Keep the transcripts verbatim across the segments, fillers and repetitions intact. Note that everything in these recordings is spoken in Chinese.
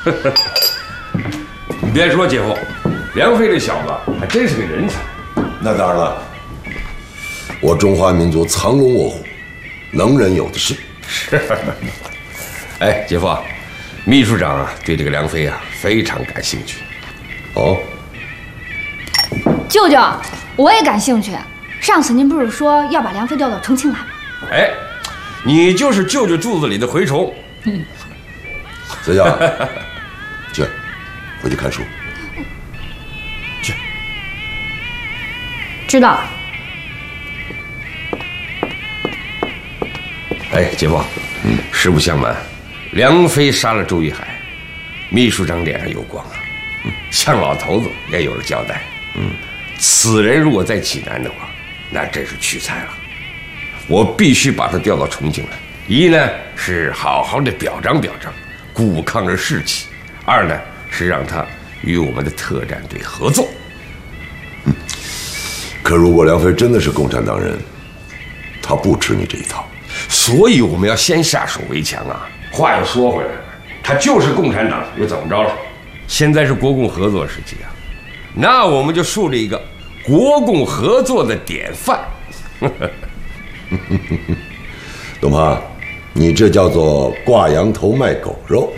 你别说，姐夫，梁飞这小子还真是个人才。 那当然了，我中华民族藏龙卧虎，能人有的是。 是。哎，姐夫，秘书长啊对这个梁飞啊非常感兴趣。 哦。 舅舅，我也感兴趣。上次您不是说要把梁飞调到重庆来吗？ 哎，你就是舅舅肚子里的蛔虫。嗯。 小夏，去，回去看书。去。 知道了。 哎，姐夫，嗯，实不相瞒，梁飞杀了周玉海，秘书长脸上有光啊，嗯，向老头子也有了交代。嗯，此人如果在济南的话，那真是屈才了。我必须把他调到重庆来。一呢是好好的表彰表彰，鼓舞抗日士气；二呢是让他与我们的特战队合作。 嗯，可如果梁飞真的是共产党人，他不吃你这一套。 所以我们要先下手为强啊！话又说回来了，他就是共产党，又怎么着了？现在是国共合作时期啊，那我们就树立一个国共合作的典范。 董胖，你这叫做挂羊头卖狗肉。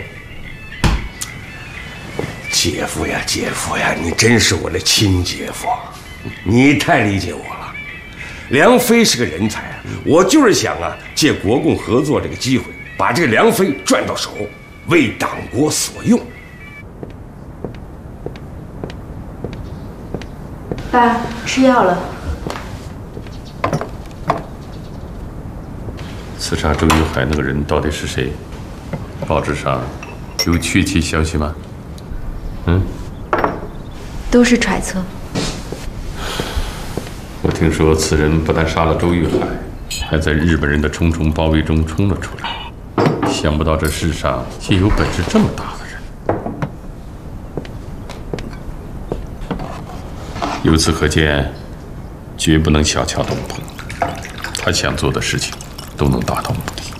姐夫呀，姐夫呀，你真是我的亲姐夫，你太理解我了。梁飞是个人才啊，我就是想啊，借国共合作这个机会，把这个梁飞赚到手，为党国所用。 爸，吃药了。 刺杀周玉海那个人到底是谁？报纸上有确切消息吗？嗯， 都是揣测。 我听说此人不但杀了周玉海，还在日本人的重重包围中冲了出来。想不到这世上竟有本事这么大的人。由此可见，绝不能小瞧董鹏，他想做的事情都能达到目的。